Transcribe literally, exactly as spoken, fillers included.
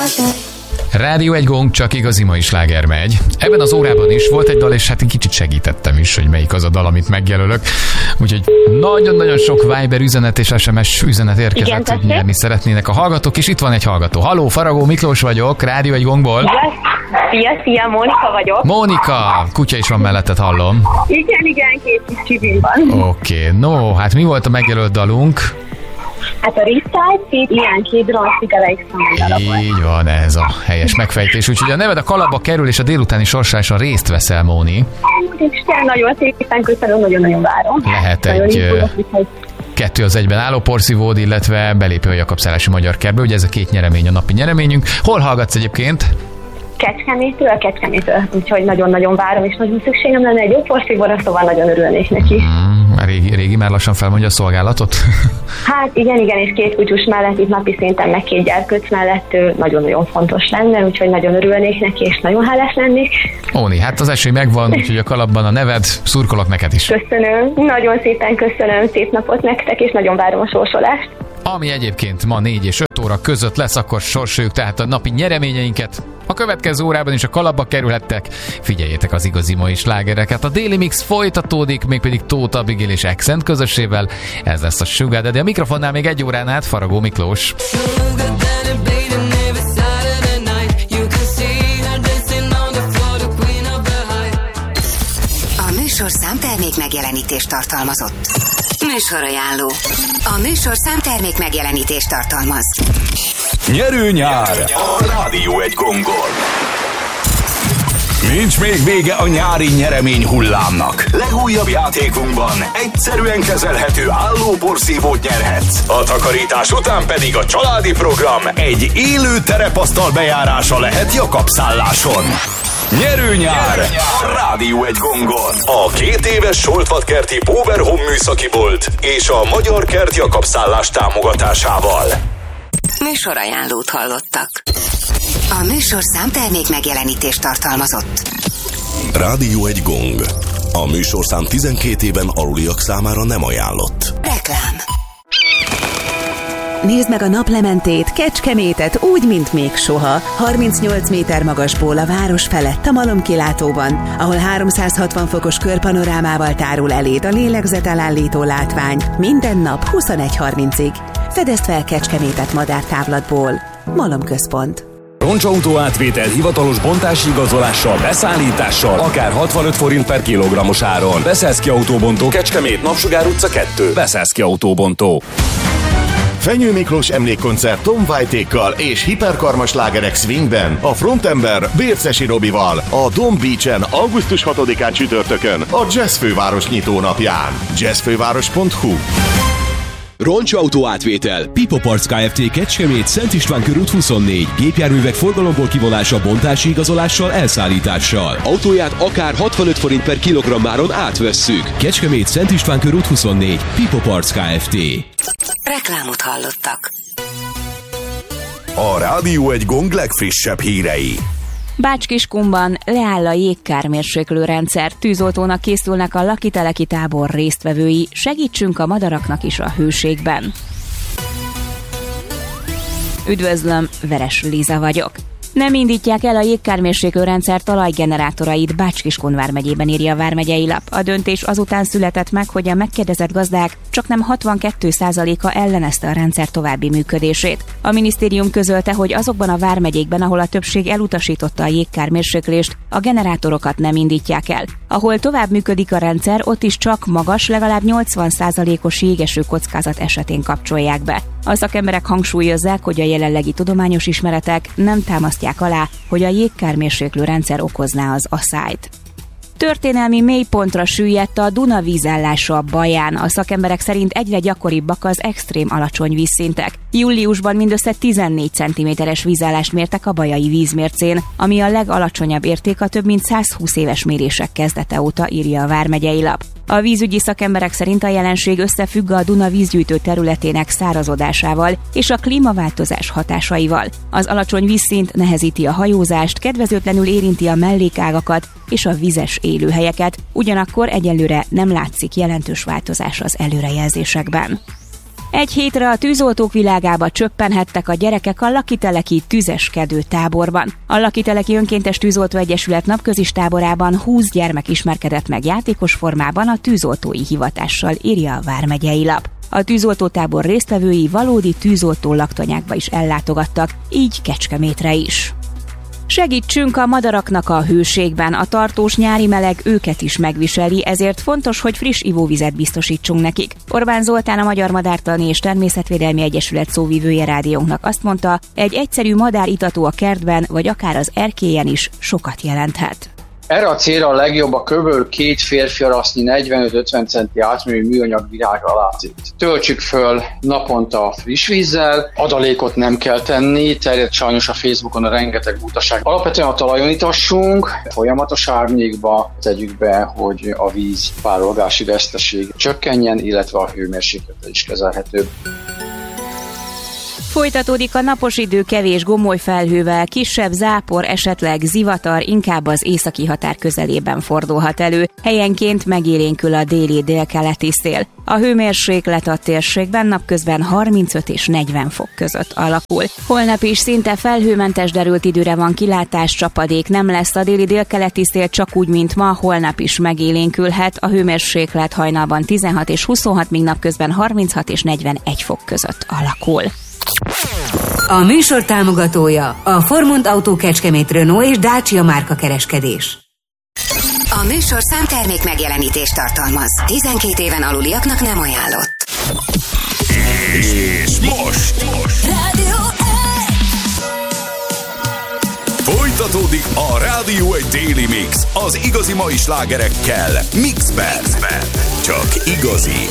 Rádió egy gong, csak igazi mai sláger megy. Ebben az órában is volt egy dal, és hát kicsit segítettem is, hogy melyik az a dal, amit megjelölök. Úgyhogy nagyon-nagyon sok Viber üzenet és es em es üzenet érkezett, hogy nyerni szeretnének a hallgatók, és itt van egy hallgató. Halló, Faragó Miklós vagyok, Rádió egy gongból. Szia, szia, Mónika vagyok. Mónika, kutya is van melletted, hallom. Igen, igen, két kis csibim van. Oké, okay. No, hát mi volt a megjelölt dalunk? Hát a Ricsight, ilyen két Drastic Alexander. Így van, ez a helyes megfejtés. Úgyhogy a neved a kalapba kerül, és a délutáni sorsoláson részt veszel, Móni. Isten, nagyon szépen köszönöm, nagyon-nagyon várom. Lehet nagyon egy indulok, kettő az egyben álló porszívód, illetve belépő a Jakab-szállási Magyar Kertbe. Ugye ez a két nyeremény, a napi nyereményünk. Hol hallgatsz egyébként? Kecskemétől, Kecskemétől. Úgyhogy nagyon-nagyon várom, és nagyon szükségem lenne egy jó porszívóra, szóval nagyon örülnék neki. Mm, a régi, régi már lassan felmondja a szolgálatot? Hát igen, igen, és két kutyus mellett, itt napi szinten, meg két gyerkőc mellett nagyon-nagyon fontos lenne, úgyhogy nagyon örülnék neki, és nagyon hálás lennék. Óni, hát az esély megvan, úgyhogy a kalapban a neved, szurkolok neked is. Köszönöm, nagyon szépen köszönöm, szép napot nektek, és nagyon várom a sorsolást. Ami egyébként ma négy és öt óra között lesz, akkor sorsoljuk tehát a napi nyereményeinket. A következő órában is a kalapba kerülhettek. Figyeljétek az igazi mai slágereket. A Daily Mix folytatódik, mégpedig Tóth Abigail és Accent közössével. Ez lesz a Sugar Daddy. A mikrofonnál még egy órán át Faragó Miklós. A műsorszám termék megjelenítést tartalmazott. Műsorajánló. A műsorszám termék megjelenítést tartalmaz. Nyerő nyár a Rádió egy gongon. Nincs még vége a nyári nyeremény hullámnak. Legújabb játékunkban egyszerűen kezelhető állóporszívót nyerhetsz. A takarítás után pedig a családi program egy élő terepasztal bejárása lehet Jakab-szálláson. Nyerő nyár a Rádió egy gongon. A két éves Soltvatkerti Power Home műszaki bolt és a Magyar Kert Jakab-szállás támogatásával. Műsorajánlót hallottak. A műsorszám termék megjelenítést tartalmazott. Rádió egy gong. A műsorszám tizenkét éven aluliak számára nem ajánlott. Reklám. Nézd meg a naplementét, Kecskemétet úgy, mint még soha. harmincnyolc méter magasból a város felett a malomkilátóban, ahol háromszázhatvan fokos körpanorámával tárul eléd a lélegzetelállító látvány. Minden nap huszonegy harmincig. Fedezd fel Kecskemétet madártávlatból. Malomközpont. Roncsautó átvétel hivatalos bontási igazolással, beszállítással, akár hatvanöt forint per kilogrammos áron. Beszélszki Autóbontó, Kecskemét, Napsugár utca kettő. Beszélszki Autóbontó. Fenyő Miklós emlékkoncert Tom White-ékkal és hiperkarmas slágerek swingben, a frontember Bércesi Robival, a Dom Beach-en augusztus hatodikán csütörtökön, a Jazz Főváros nyitónapján. jazzfőváros pont hu. Roncsautó átvétel. Pipo Parts Kft. Kecskemét, Szent István körút huszonnégy. Gépjárművek forgalomból kivonása, bontási igazolással, elszállítással. Autóját akár hatvanöt forint per kilogrammáron átvesszük. Kecskemét, Szent István körút huszonnégy. Pipo Parts Kft. Reklámot hallottak. A Rádió egy gong legfrissebb hírei. Bács-Kiskunban leáll a jégkármérséklőrendszer, tűzoltónak készülnek a lakiteleki tábor résztvevői, segítsünk a madaraknak is a hőségben. Üdvözlöm, Veres Liza vagyok. Nem indítják el a jégkármérséklőrendszer talajgenerátorait, Bács-Kiskun vármegyében, írja a vármegyei lap. A döntés azután született meg, hogy a megkérdezett gazdák csaknem hatvankettő százaléka ellenezte a rendszer további működését. A minisztérium közölte, hogy azokban a vármegyékben, ahol a többség elutasította a jégkármérséklést, a generátorokat nem indítják el. Ahol tovább működik a rendszer, ott is csak magas, legalább nyolcvan százalékos jégeső kockázat esetén kapcsolják be. A szakemberek hangsúlyozzák, hogy a jelenlegi tudományos ismeretek nem támasztják alá, hogy a jégkármérséklő rendszer okozná az aszályt. Történelmi mélypontra süllyedt a Duna vízállása Baján. A szakemberek szerint egyre gyakoribbak az extrém alacsony vízszintek. Júliusban mindössze tizennégy centiméteres vízállást mértek a bajai vízmércén, ami a legalacsonyabb érték a több mint százhúsz éves mérések kezdete óta, írja a vármegyei lap. A vízügyi szakemberek szerint a jelenség összefügg a Duna vízgyűjtő területének szárazodásával és a klímaváltozás hatásaival. Az alacsony vízszint nehezíti a hajózást, kedvezőtlenül érinti a mellékágakat és a vizes élőhelyeket, ugyanakkor egyelőre nem látszik jelentős változás az előrejelzésekben. Egy hétre a tűzoltók világába csöppenhettek a gyerekek a Lakiteleki tüzeskedő táborban. A Lakiteleki Önkéntes Tűzoltó Egyesület napközis táborában húsz gyermek ismerkedett meg játékos formában a tűzoltói hivatással, írja a vármegyei lap. A tűzoltótábor résztvevői valódi tűzoltó laktanyákba is ellátogattak, így Kecskemétre is. Segítsünk a madaraknak a hőségben, a tartós nyári meleg őket is megviseli, ezért fontos, hogy friss ivóvizet biztosítsunk nekik. Orbán Zoltán, a Magyar Madártani és Természetvédelmi Egyesület szóvivője rádiónknak azt mondta, egy egyszerű madáritató a kertben, vagy akár az erkélyen is sokat jelenthet. Erre a célra a legjobb a kb. két férfi arasznyi negyvenöt-ötven centi átmérőjű műanyag virág alázét. Töltsük föl naponta friss vízzel, adalékot nem kell tenni, terjed sajnos a Facebookon a rengeteg butaság. Alapvetően a talajon itassunk, folyamatos árnyékba tegyük be, hogy a víz párolgási veszteség csökkenjen, illetve a hőmérséklete is kezelhetőbb. Folytatódik a napos idő kevés gomoly felhővel, kisebb zápor, esetleg zivatar inkább az északi határ közelében fordulhat elő. Helyenként megélénkül a déli délkeleti szél. A hőmérséklet a térségben napközben harmincöt és negyven fok között alakul. Holnap is szinte felhőmentes derült időre van kilátás, csapadék nem lesz, a déli délkeleti szél csak úgy, mint ma, holnap is megélénkülhet. A hőmérséklet hajnalban tizenhat és huszonhat, míg napközben harminchat és negyvenegy fok között alakul. A műsor támogatója a Formund Autó Kecskemét, Renault és Dacia márka kereskedés. A műsor számtermék megjelenítést tartalmaz. tizenkét éven aluliaknak nem ajánlott. És most, most. Rádió Folytatódik a Rádió egy Daily Mix az igazi mai slágerekkel Mixben. Csak igazi